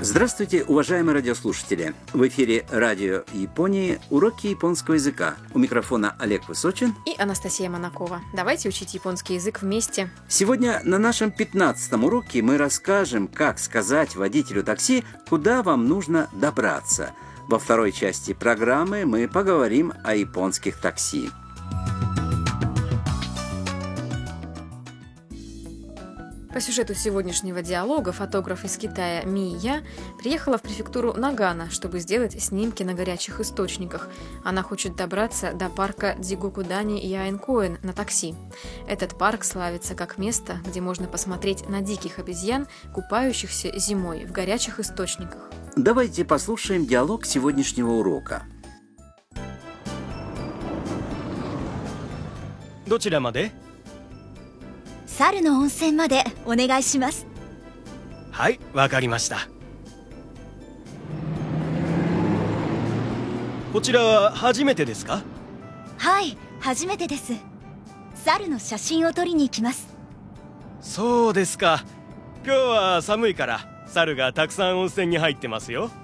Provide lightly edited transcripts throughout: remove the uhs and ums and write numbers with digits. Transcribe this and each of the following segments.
Здравствуйте, уважаемые радиослушатели! В эфире Радио Японии уроки японского языка. У микрофона Олег Высочин и Анастасия Монакова. Давайте учить японский язык вместе. Сегодня на нашем 15-м уроке мы расскажем, как сказать водителю такси, куда вам нужно добраться. Во второй части программы мы поговорим о японских такси. По сюжету сегодняшнего диалога фотограф из Китая Мия приехала в префектуру Нагано, чтобы сделать снимки на горячих источниках. Она хочет добраться до парка Дзигокудани Яэнкоэн на такси. Этот парк славится как место, где можно посмотреть на диких обезьян, купающихся зимой в горячих источниках. Давайте послушаем диалог сегодняшнего урока. どちらまで? 猿の温泉までお願いします。 はい、わかりました。こちらは初めてですか? はい、初めてです。猿の写真を撮りに行きます。 そうですか。今日は寒いから猿がたくさん温泉に入ってますよ。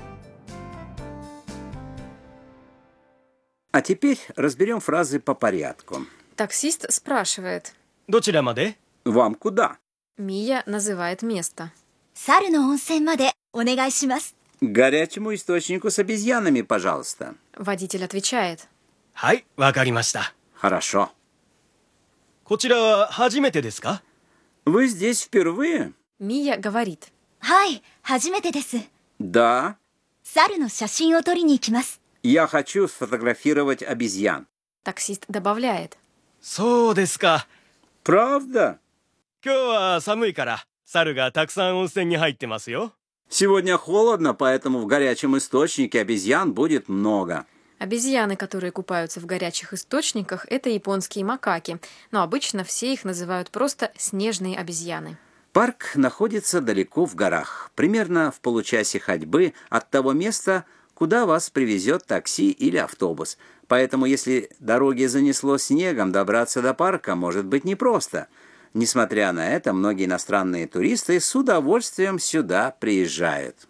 А теперь разберем фразы по порядку. Таксист спрашивает. どちらまで? Вам куда? Мия называет место. 猿の温泉までお願いします。 К горячему источнику с обезьянами, пожалуйста. Водитель отвечает. はい、わかりました。 Хорошо. こちらは初めてですか? Вы здесь впервые? Мия говорит. はい、初めてです。 Да. 猿の写真を撮りに行きます。 Я хочу сфотографировать обезьян. Таксист добавляет. そうですか。 Правда? 今日は寒いから猿がたくさん温泉に入ってますよ。 Сегодня холодно, поэтому в горячем источнике обезьян будет много. Обезьяны, которые купаются в горячих источниках, это японские макаки, но обычно все их называют просто снежные обезьяны. Парк находится далеко в горах, примерно в получасе ходьбы от того места, куда вас привезет такси или автобус. Поэтому, если дороги занесло снегом, добраться до парка может быть непросто. Несмотря на это, многие иностранные туристы с удовольствием сюда приезжают.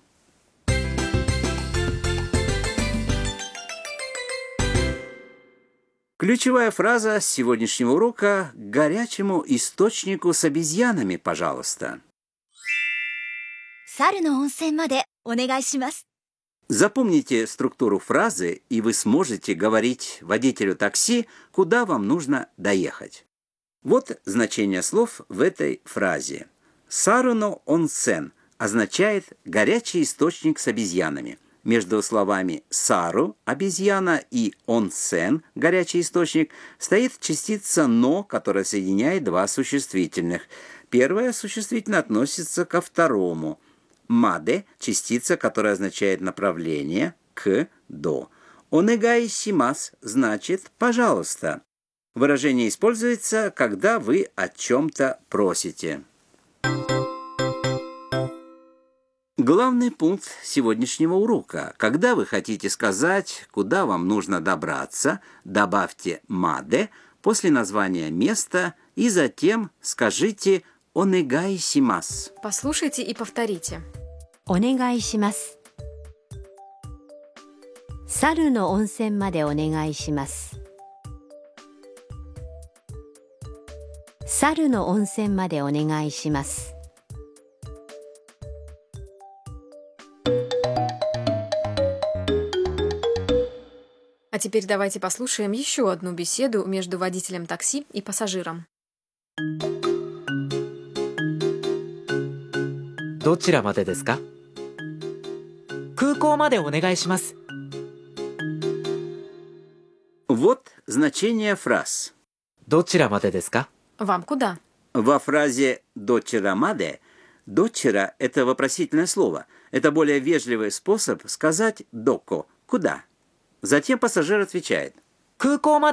Ключевая фраза сегодняшнего урока «К горячему источнику с обезьянами, пожалуйста». 猿の温泉までお願いします。 Запомните структуру фразы, и вы сможете говорить водителю такси, куда вам нужно доехать. Вот значение слов в этой фразе. «Саруно онсен» означает «горячий источник с обезьянами». Между словами «сару» – обезьяна и «онсен» – горячий источник стоит частица «но», которая соединяет два существительных. Первое существительное относится ко второму. «Маде» – частица, которая означает направление, к, до. «Онегай симас» значит «пожалуйста». Выражение используется, когда вы о чем-то просите. Главный пункт сегодняшнего урока. Когда вы хотите сказать, куда вам нужно добраться, добавьте «маде» после названия места и затем скажите «онегай симас». Послушайте и повторите. お願いします。猿の温泉までお願いします。猿の温泉までお願いします。 А теперь давайте послушаем еще одну беседу между водителем такси и пассажиром. どちらまでですか? 空港までお願いします。 Вот значение фраз. どちらまでですか? Вам куда? Во фразе «дочера маде» «дочера» — это вопросительное слово. Это более вежливый способ сказать «доко» — «куда?». Затем пассажир отвечает. 空港まで